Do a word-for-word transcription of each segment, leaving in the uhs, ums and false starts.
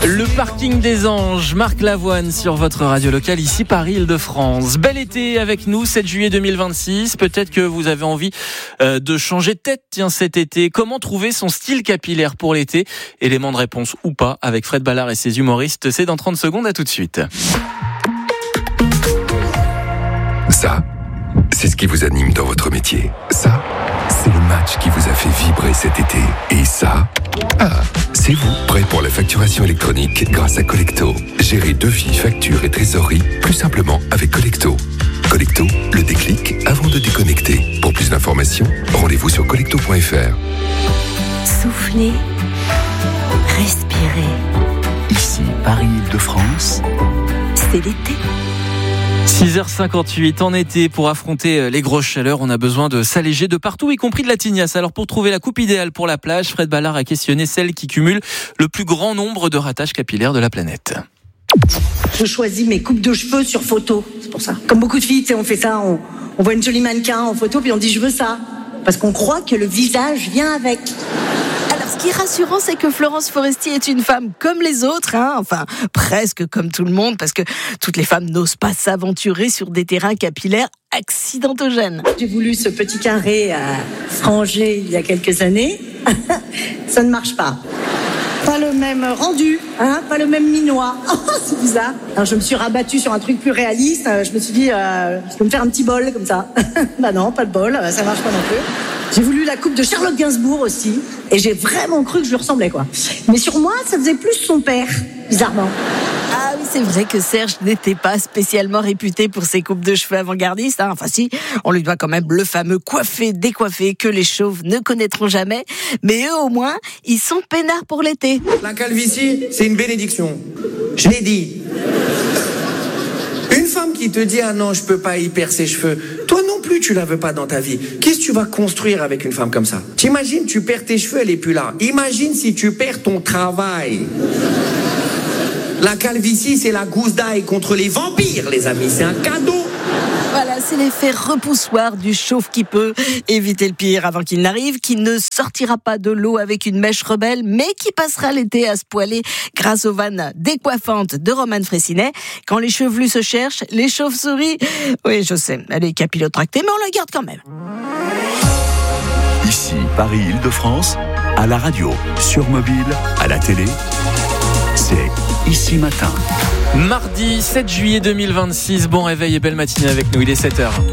Le parking des Anges, Marc Lavoine sur votre radio locale, ici Paris-Île-de-France. Bel été avec nous, sept juillet deux mille vingt-six. Peut-être que vous avez envie euh, de changer de tête tiens, cet été. Comment trouver son style capillaire pour l'été ? Élément de réponse ou pas avec Fred Ballard et ses humoristes. C'est dans trente secondes, à tout de suite. Ça, c'est ce qui vous anime dans votre métier. Ça, c'est le match qui vous a fait vibrer cet été. Et ça, ah, c'est vous, prêt pour la facturation électronique grâce à Collecto. Gérez devis, factures et trésorerie plus simplement avec Collecto. Collecto, le déclic avant de déconnecter. Pour plus d'informations, rendez-vous sur collecto point f r. Soufflez, respirez. Ici Paris-Île-de-France, c'est l'été. six heures cinquante-huit en été, pour affronter les grosses chaleurs, on a besoin de s'alléger de partout, y compris de la tignasse. Alors pour trouver la coupe idéale pour la plage, Fred Ballard a questionné celle qui cumule le plus grand nombre de ratages capillaires de la planète. Je choisis mes coupes de cheveux sur photo, c'est pour ça. Comme beaucoup de filles, tu sais, on fait ça, on, on voit une jolie mannequin en photo, puis on dit je veux ça. Parce qu'on croit que le visage vient avec. Alors, ce qui est rassurant, c'est que Florence Forestier est une femme comme les autres, hein, enfin, presque comme tout le monde, parce que toutes les femmes n'osent pas s'aventurer sur des terrains capillaires accidentogènes. J'ai voulu ce petit carré à frangé il y a quelques années. Ça ne marche pas. Pas le même rendu, hein, pas le même minois. C'est bizarre. Alors je me suis rabattue sur un truc plus réaliste. Je me suis dit, euh, je peux me faire un petit bol comme ça. Bah non, pas de bol, ça marche pas non plus. J'ai voulu la coupe de Charlotte Gainsbourg aussi. Et j'ai vraiment cru que je lui ressemblais, quoi. Mais sur moi, ça faisait plus son père, bizarrement. Ah oui, c'est vrai que Serge n'était pas spécialement réputé pour ses coupes de cheveux avant-gardistes. Hein. Enfin si, on lui doit quand même le fameux coiffé-décoiffé que les chauves ne connaîtront jamais. Mais eux, au moins, ils sont peinards pour l'été. La calvitie, c'est une bénédiction. Je l'ai dit. Une femme qui te dit « Ah non, je peux pas y perdre ses cheveux », toi non plus, tu la veux pas dans ta vie. Qu'est-ce que tu vas construire avec une femme comme ça ? T'imagines, tu perds tes cheveux, elle est plus là. Imagine si tu perds ton travail. La calvitie, c'est la gousse d'ail contre les vampires, les amis. C'est un cadeau. Voilà, c'est l'effet repoussoir du chauve qui peut éviter le pire avant qu'il n'arrive, qui ne sortira pas de l'eau avec une mèche rebelle, mais qui passera l'été à se poiler grâce aux vannes décoiffantes de Romane Fraissinet. Quand les chevelus se cherchent, les chauves-souris... Oui, je sais, elle est capillotractée, mais on la garde quand même. ici Paris-Île-de-France, à la radio, sur mobile, à la télé, c'est Ici Matin. Mardi sept juillet deux mille vingt-six, bon réveil et belle matinée avec nous, il est sept heures.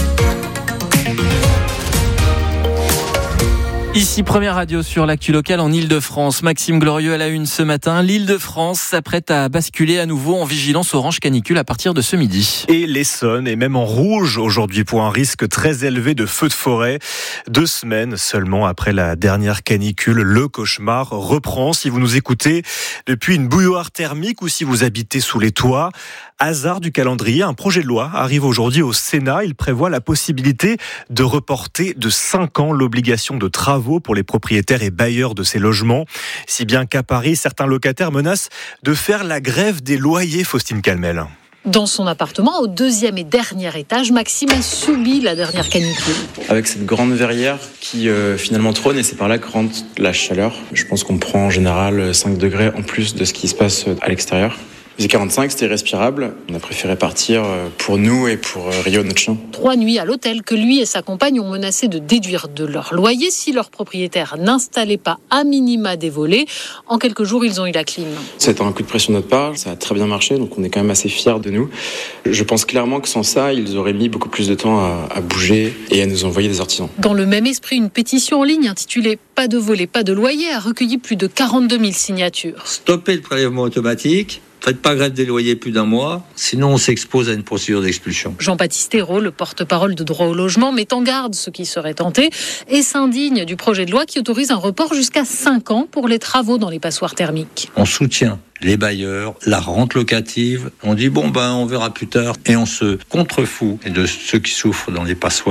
Ici, première radio sur l'actu locale en Île-de-France. Maxime Glorieux à la une ce matin. L'Île-de-France s'apprête à basculer à nouveau en vigilance orange canicule à partir de ce midi. Et l'Essonne est même en rouge aujourd'hui pour un risque très élevé de feux de forêt. Deux semaines seulement après la dernière canicule, le cauchemar reprend. Si vous nous écoutez depuis une bouilloire thermique ou si vous habitez sous les toits, hasard du calendrier, un projet de loi arrive aujourd'hui au Sénat. Il prévoit la possibilité de reporter de cinq ans l'obligation de travaux pour les propriétaires et bailleurs de ces logements. Si bien qu'à Paris, certains locataires menacent de faire la grève des loyers, Faustine Calmel. Dans son appartement, au deuxième et dernier étage, Maxime a subi la dernière canicule. Avec cette grande verrière qui euh, finalement trône, et c'est par là que rentre la chaleur. Je pense qu'on prend en général cinq degrés en plus de ce qui se passe à l'extérieur. Il faisait quarante-cinq, c'était respirable. On a préféré partir pour nous et pour Rio, notre chien. Trois nuits à l'hôtel que lui et sa compagne ont menacé de déduire de leur loyer si leur propriétaire n'installait pas à minima des volets. En quelques jours, ils ont eu la clim. C'était un coup de pression de notre part, ça a très bien marché, donc on est quand même assez fiers de nous. Je pense clairement que sans ça, ils auraient mis beaucoup plus de temps à, à bouger et à nous envoyer des artisans. Dans le même esprit, une pétition en ligne intitulée « Pas de volet, pas de loyer » a recueilli plus de quarante-deux mille signatures. Stopper le prélèvement automatique. Faites pas grève des loyers plus d'un mois, sinon on s'expose à une procédure d'expulsion. Jean-Baptiste Hérault, le porte-parole de Droit au logement, met en garde ceux qui seraient tentés et s'indigne du projet de loi qui autorise un report jusqu'à cinq ans pour les travaux dans les passoires thermiques. On soutient les bailleurs, la rente locative. On dit bon ben on verra plus tard et on se contrefout de ceux qui souffrent dans les passoires.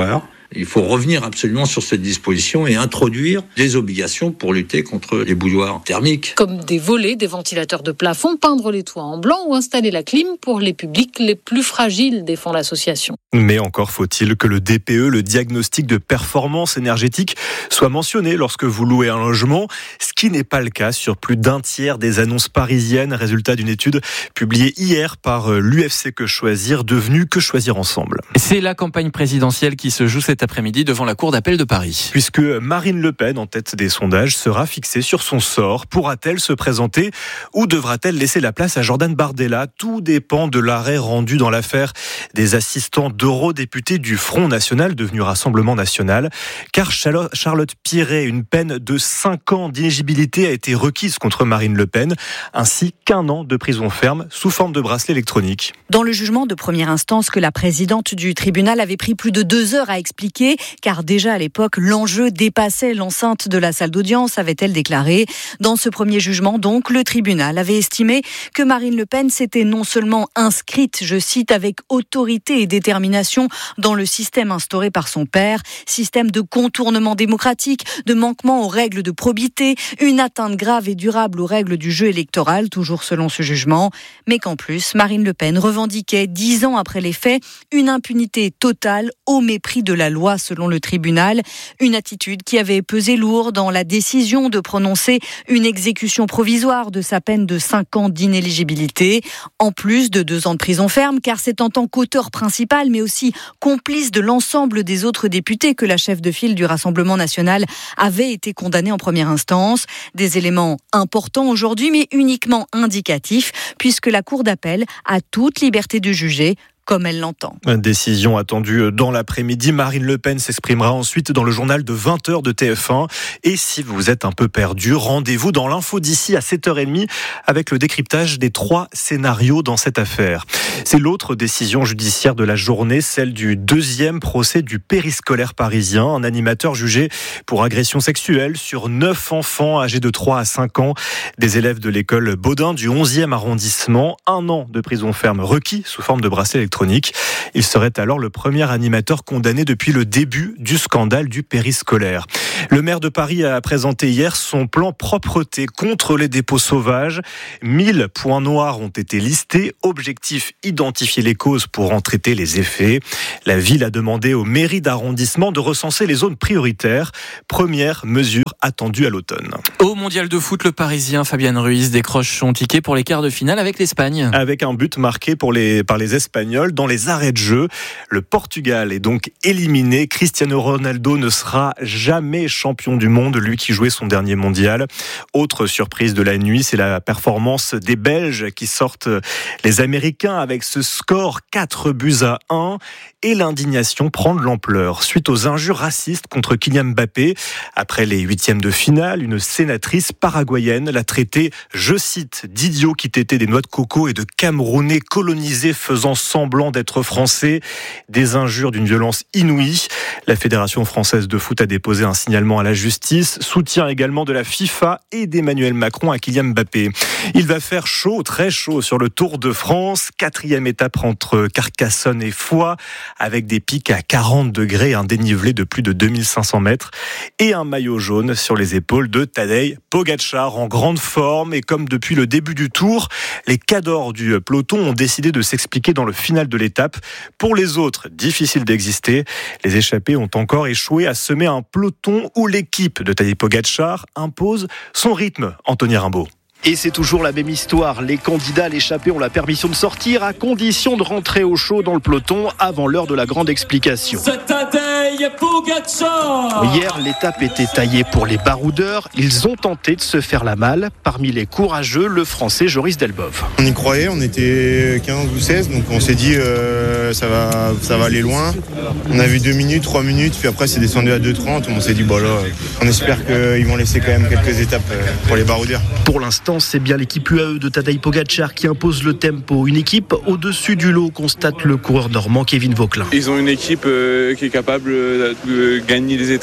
Il faut revenir absolument sur cette disposition et introduire des obligations pour lutter contre les bouilloires thermiques. Comme des volets, des ventilateurs de plafond, peindre les toits en blanc ou installer la clim pour les publics les plus fragiles, défend l'association. Mais encore faut-il que le D P E, le diagnostic de performance énergétique, soit mentionné lorsque vous louez un logement, ce qui n'est pas le cas sur plus d'un tiers des annonces parisiennes, résultat d'une étude publiée hier par l'U F C Que Choisir, devenu Que Choisir Ensemble. C'est la campagne présidentielle qui se joue cet après-midi devant la Cour d'appel de Paris. Puisque Marine Le Pen, en tête des sondages, sera fixée sur son sort. Pourra-t-elle se présenter ou devra-t-elle laisser la place à Jordan Bardella ? Tout dépend de l'arrêt rendu dans l'affaire des assistants d'eurodéputés du Front National, devenu Rassemblement National. Car Charlotte Piret, une peine de cinq ans d'inéligibilité a été requise contre Marine Le Pen, ainsi qu'un an de prison ferme sous forme de bracelet électronique. Dans le jugement de première instance que la présidente du tribunal avait pris plus de deux heures à expliquer, car déjà à l'époque, l'enjeu dépassait l'enceinte de la salle d'audience, avait-elle déclaré. Dans ce premier jugement, donc, le tribunal avait estimé que Marine Le Pen s'était non seulement inscrite, je cite, avec autorité et détermination dans le système instauré par son père, système de contournement démocratique, de manquement aux règles de probité, une atteinte grave et durable aux règles du jeu électoral, toujours selon ce jugement, mais qu'en plus, Marine Le Pen revendiquait, dix ans après les faits, une impunité totale au mépris de la loi, selon le tribunal, une attitude qui avait pesé lourd dans la décision de prononcer une exécution provisoire de sa peine de cinq ans d'inéligibilité, en plus de deux ans de prison ferme, car c'est en tant qu'auteur principal, mais aussi complice de l'ensemble des autres députés que la chef de file du Rassemblement National avait été condamnée en première instance. Des éléments importants aujourd'hui, mais uniquement indicatifs, puisque la Cour d'appel a toute liberté de juger comme elle l'entend. Une décision attendue dans l'après-midi. Marine Le Pen s'exprimera ensuite dans le journal de vingt heures de T F un. Et si vous êtes un peu perdu, rendez-vous dans l'info d'ici à sept heures trente avec le décryptage des trois scénarios dans cette affaire. C'est l'autre décision judiciaire de la journée, celle du deuxième procès du périscolaire parisien. Un animateur jugé pour agression sexuelle sur neuf enfants âgés de trois à cinq ans. Des élèves de l'école Baudin du onzième arrondissement. Un an de prison ferme requis sous forme de bracelet électronique. Il serait alors le premier animateur condamné depuis le début du scandale du périscolaire. Le maire de Paris a présenté hier son plan propreté contre les dépôts sauvages. mille points noirs ont été listés. Objectif, identifier les causes pour en traiter les effets. La ville a demandé aux mairies d'arrondissement de recenser les zones prioritaires. Première mesure attendue à l'automne. Au mondial de foot, le Parisien Fabian Ruiz décroche son ticket pour les quarts de finale avec l'Espagne. Avec un but marqué pour les, par les Espagnols dans les arrêts de jeu. Le Portugal est donc éliminé. Cristiano Ronaldo ne sera jamais champion du monde, lui qui jouait son dernier mondial. Autre surprise de la nuit, c'est la performance des Belges qui sortent les Américains avec ce score quatre buts à un. Et l'indignation prend de l'ampleur suite aux injures racistes contre Kylian Mbappé. Après les huitièmes de finale, une sénatrice paraguayenne l'a traité, je cite, d'idiot qui tétait des noix de coco et de Camerounais colonisés faisant semblant d'être français. Des injures d'une violence inouïe. La Fédération française de foot a déposé un signalement à la justice. Soutien également de la FIFA et d'Emmanuel Macron à Kylian Mbappé. Il va faire chaud, très chaud sur le Tour de France. Quatrième étape entre Carcassonne et Foix, avec des pics à quarante degrés, un dénivelé de plus de deux mille cinq cents mètres et un maillot jaune sur les épaules de Tadej Pogačar en grande forme. Et comme depuis le début du Tour, les cadors du peloton ont décidé de s'expliquer dans le final de l'étape. Pour les autres, difficile d'exister. Les échappés ont encore échoué à semer un peloton où l'équipe de Tadej Pogačar impose son rythme. Anthony Rimbaud. Et c'est toujours la même histoire. Les candidats à l'échappée ont la permission de sortir à condition de rentrer au chaud dans le peloton avant l'heure de la grande explication. C'est Tadej Pogačar. Hier, l'étape était taillée pour les baroudeurs. Ils ont tenté de se faire la malle. Parmi les courageux, le Français Joris Delbov. On y croyait, on était quinze ou seize, donc on s'est dit euh, ça va, ça va aller loin. On a vu deux minutes, trois minutes, puis après c'est descendu à deux trente. On s'est dit bon là, on espère qu'ils vont laisser quand même quelques étapes pour les baroudeurs. Pour l'instant, c'est bien l'équipe U A E de Tadej Pogačar qui impose le tempo. Une équipe au-dessus du lot, constate le coureur normand Kevin Vauquelin. Ils ont une équipe euh, qui est capable de gagner des étapes.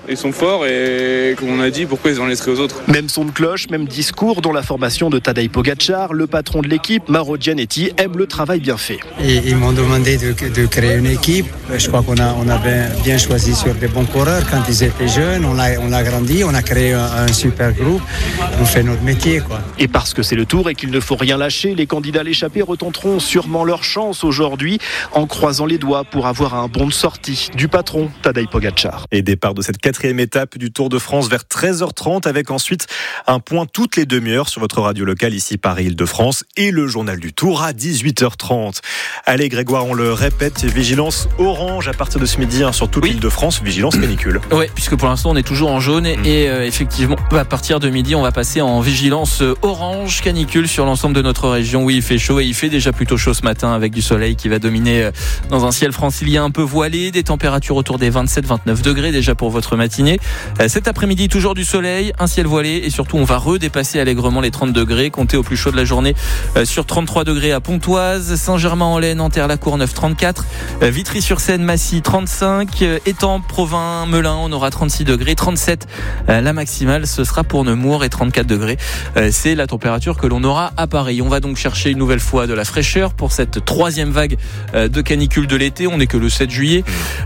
Ils sont forts et comme on a dit, pourquoi ils en laisseraient aux autres? Même son de cloche, même discours dans la formation de Tadej Pogačar. Le patron de l'équipe, Mauro Gianetti, aime le travail bien fait. Et ils m'ont demandé de, de créer une équipe. Je crois qu'on a, on a bien, bien choisi sur des bons coureurs quand ils étaient jeunes. On a, on a grandi, on a créé un, un super groupe. On fait notre métier, quoi. Et parce que c'est le Tour et qu'il ne faut rien lâcher, les candidats à l'échappée retenteront sûrement leur chance aujourd'hui en croisant les doigts pour avoir un bon de sortie du patron Tadej Pogačar. Et départ de cette quatrième étape du Tour de France vers treize heures trente avec ensuite un point toutes les demi-heures sur votre radio locale ici Paris-Île-de-France et le journal du Tour à dix-huit heures trente. Allez Grégoire, on le répète, vigilance orange à partir de ce midi hein, sur toute oui. l'Île-de-France, vigilance canicule. Oui, puisque pour l'instant on est toujours en jaune et, mmh. et euh, effectivement à partir de midi on va passer en vigilance orange canicule sur l'ensemble de notre région. Oui, il fait chaud et il fait déjà plutôt chaud ce matin avec du soleil qui va dominer dans un ciel francilien un peu voilé, des températures autour des vingt-sept à vingt-neuf degrés déjà pour votre matinée. Cet après-midi toujours du soleil, un ciel voilé et surtout on va redépasser allègrement les trente degrés, comptez au plus chaud de la journée sur trente-trois degrés à Pontoise, Saint-Germain-en-Laye, Nanterre, La Courneuve trente-quatre, Vitry-sur-Seine, Massy trente-cinq, Étampes, Provins, Melun, on aura trente-six degrés, trente-sept la maximale, ce sera pour Nemours et trente-quatre degrés. C'est la température que l'on aura à Paris. On va donc chercher une nouvelle fois de la fraîcheur pour cette troisième vague de canicule de l'été. On n'est que le sept juillet.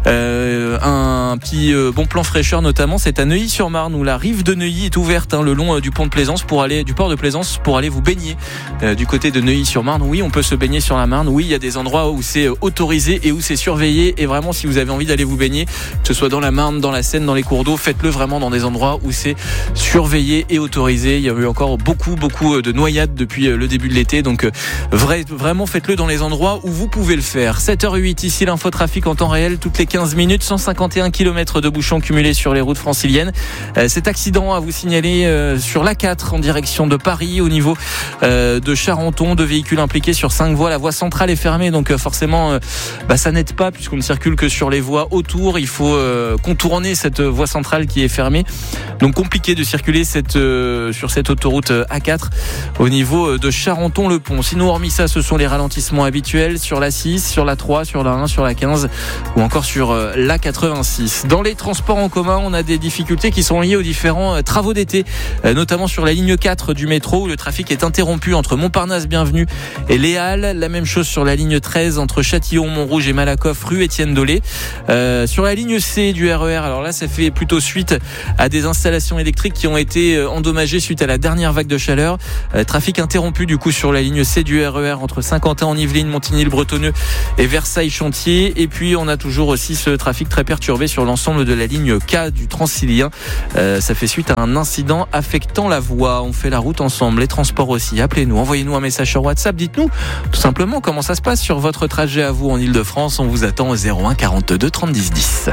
Euh, un petit bon plan fraîcheur notamment, c'est à Neuilly-sur-Marne où la rive de Neuilly est ouverte hein, le long du pont de Plaisance pour aller du port de Plaisance pour aller vous baigner euh, du côté de Neuilly-sur-Marne. Oui, on peut se baigner sur la Marne. Oui, il y a des endroits où c'est autorisé et où c'est surveillé. Et vraiment, si vous avez envie d'aller vous baigner, que ce soit dans la Marne, dans la Seine, dans les cours d'eau, faites-le vraiment dans des endroits où c'est surveillé et autorisé. Il y a eu encore beaucoup, beaucoup de noyades depuis le début de l'été. Donc, vrai, vraiment, faites-le dans les endroits où vous pouvez le faire. sept heures huit, ici l'infotrafic en temps réel, toutes les quinze minutes, cent cinquante et un kilomètres de bouchons cumulés sur les routes franciliennes. Euh, cet accident à vous signaler euh, sur l'A quatre en direction de Paris au niveau euh, de Charenton, deux véhicules impliqués sur cinq voies. La voie centrale est fermée, donc euh, forcément, euh, bah, ça n'aide pas puisqu'on ne circule que sur les voies autour. Il faut euh, contourner cette voie centrale qui est fermée. Donc compliqué de circuler cette, euh, sur cette autoroute A quatre au niveau de Charenton-le-Pont. Sinon, hormis ça, ce sont les ralentissements habituels sur la six, sur la trois, sur la un, sur la quinze ou encore sur euh, l'A quatre-vingt-six. Dans les transports en commun, on a des difficultés qui sont liées aux différents euh, travaux d'été, euh, notamment sur la ligne quatre du métro où le trafic est interrompu entre Montparnasse Bienvenue et Les Halles. La même chose sur la ligne treize entre Châtillon, Montrouge et Malakoff rue Étienne Dolé. Euh, sur la ligne C du R E R, alors là ça fait plutôt suite à des installations électriques qui ont été endommagées suite à la dernière vague de chaleur. Euh, trafic interrompu du coup sur la ligne C du R E R entre Saint-Quentin en Yvelines, Montigny-le-Bretonneux et Versailles-Chantier. Et puis on a toujours aussi ce trafic très perturbé sur l'ensemble de la ligne K du Transilien. Euh, ça fait suite à un incident affectant la voie. On fait la route ensemble, les transports aussi. Appelez-nous, envoyez-nous un message sur WhatsApp. Dites-nous tout simplement comment ça se passe sur votre trajet à vous en Ile-de-France. On vous attend au zéro un quarante-deux trente dix dix.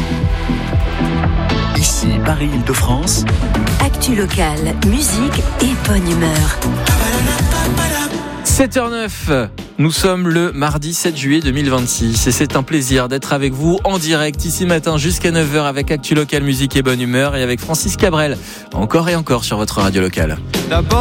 Ici Paris-Île-de-France. Actu locale, musique et bonne humeur. sept heures neuf, nous sommes le mardi sept juillet deux mille vingt-six et c'est un plaisir d'être avec vous en direct ici matin jusqu'à neuf heures avec Actu Local, musique et bonne humeur et avec Francis Cabrel, encore et encore sur votre radio locale.